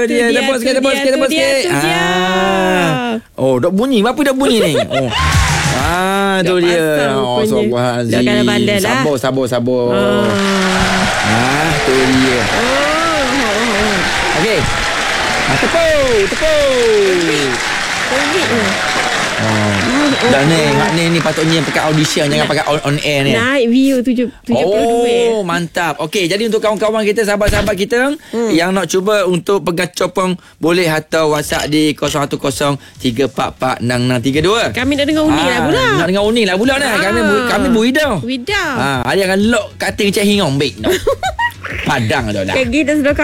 dia. Tepuk sikit. Oh, dah bunyi. Apa dah bunyi ni? Oh. Tu dia. Dah kena bandel lah. Sabar. Tu dia. Okey. Tepuk. Dan ni patutnya pakai audition, jangan pakai on air ni. Naik view 72. Oh, mantap. Okey, jadi untuk kawan-kawan kita, sahabat-sahabat kita yang nak cuba untuk pegang copong, boleh hantar WhatsApp di 0103446632. Kami nak dengar unik lah pula. Nak dengar unik lah pula dah. Kami Buidau. Widau. Ada yang lock kating cek hingong baik. Padang tu lah. Kita sudah